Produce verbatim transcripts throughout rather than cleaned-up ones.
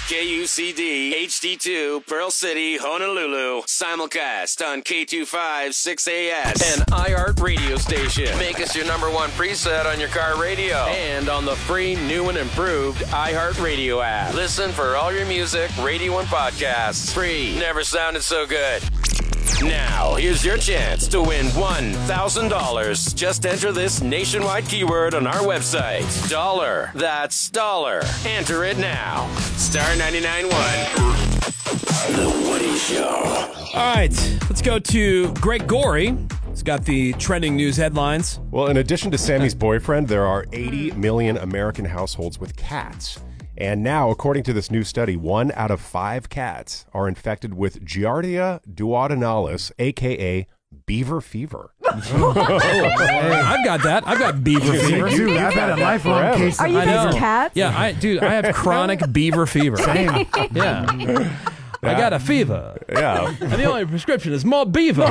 K U C D, H D two, Pearl City, Honolulu. Simulcast on K two five six A S. An iHeart radio station. Make us your number one preset on your car radio. And on the free, new and improved iHeart Radio app. Listen for all your music, radio, and podcasts. Free. Never sounded so good. Now, here's your chance to win one thousand dollars. Just enter this nationwide keyword on our website. Dollar. That's dollar. Enter it now. Star ninety-nine point one. The Woody Show. All right, let's go to Greg Gorey. He's got the trending news headlines. Well, in addition to Sammy's boyfriend, there are eighty million American households with cats. And now, according to this new study, one out of five cats are infected with Giardia duodenalis, a k a beaver fever. Oh, I've got that. I've got beaver fever. Dude, I've had a lifelong case. Are you I guys know. cats? Yeah, I dude, I have chronic beaver fever. Same. Yeah. I got a fever. Yeah. And the only prescription is more beaver.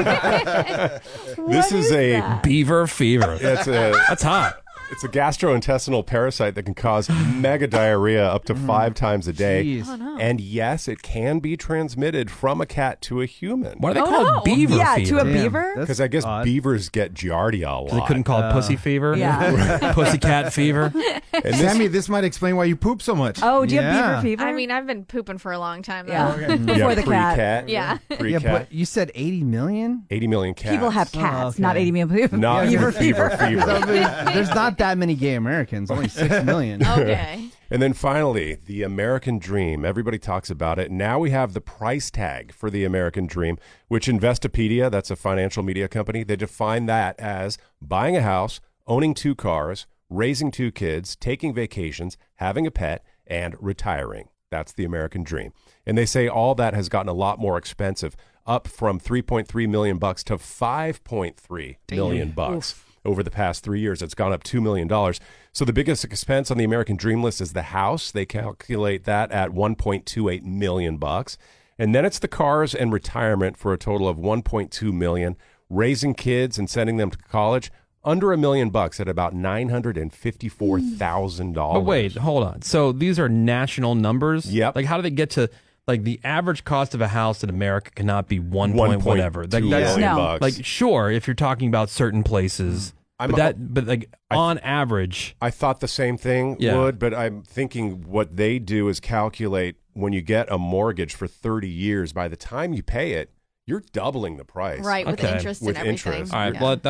This is, is a that? Beaver fever. it's a That's hot. it's a gastrointestinal parasite that can cause mega diarrhea up to five times a day. Jeez. Oh, no. And yes, it can be transmitted from a cat to a human. Why do they Oh, call no. it beaver Yeah, fever? to a Damn, beaver? that's Because I guess odd. beavers get Giardia a lot. They couldn't call it pussy fever? Yeah. Pussycat fever? And this- Sammy, this might explain why you poop so much. Oh, do you Yeah. have beaver fever? I mean, I've been pooping for a long time, though. yeah. Before yeah, the cat. pre-cat. Yeah. Yeah, Pre-cat. but you said eighty million? eighty million cats. People have cats, Oh, okay. not eighty million people. Not beaver fever fever. So fever. there's, there's not that many gay Americans, only six million. Okay. And then finally, the American Dream. Everybody talks about it. Now we have the price tag for the American Dream, which Investopedia, that's a financial media company, they define that as buying a house, owning two cars, raising two kids, taking vacations, having a pet, and retiring. That's the American Dream. And they say all that has gotten a lot more expensive, up from three point three million bucks to five point three million bucks. Over the past three years, it's gone up two million dollars. So the biggest expense on the American Dream list is the house. They calculate that at one point two eight million bucks. And then it's the cars and retirement for a total of one point two million. Raising kids and sending them to college, under a million bucks at about nine hundred fifty-four thousand dollars. But wait, hold on. So these are national numbers? Yep. Like, how do they get to, like, the average cost of a house in America cannot be one one point point whatever. Like, two that's, million No. bucks. like, sure, if you're talking about certain places, I'm but a- that, but like, I- on average, I thought the same thing Yeah. would, but I'm thinking what they do is calculate when you get a mortgage for thirty years, by the time you pay it, you're doubling the price. Right, with Okay. interest With and everything. interest. all right, Yeah. well,